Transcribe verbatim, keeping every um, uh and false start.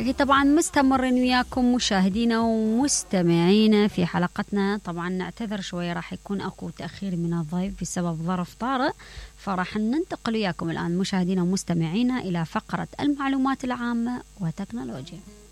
أكيد طبعا مستمرين وياكم مشاهدينا ومستمعينا في حلقتنا. طبعا نعتذر شوية، راح يكون أكو تأخير من الضيف بسبب ظرف طارئ، فراح ننتقل وياكم الآن مشاهدينا ومستمعينا إلى فقرة المعلومات العامة وتكنولوجيا.